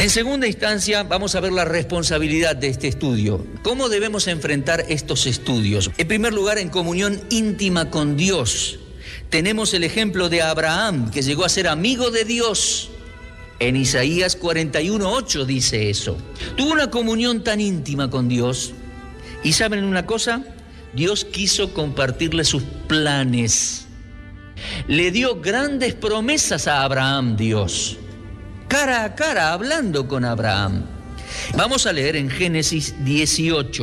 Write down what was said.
En segunda instancia, vamos a ver la responsabilidad de este estudio. ¿Cómo debemos enfrentar estos estudios? En primer lugar, en comunión íntima con Dios. Tenemos el ejemplo de Abraham, que llegó a ser amigo de Dios. En Isaías 41:8 dice eso. Tuvo una comunión tan íntima con Dios. ¿Y saben una cosa? Dios quiso compartirle sus planes. Le dio grandes promesas a Abraham, Dios. Cara a cara, hablando con Abraham. Vamos a leer en Génesis 18.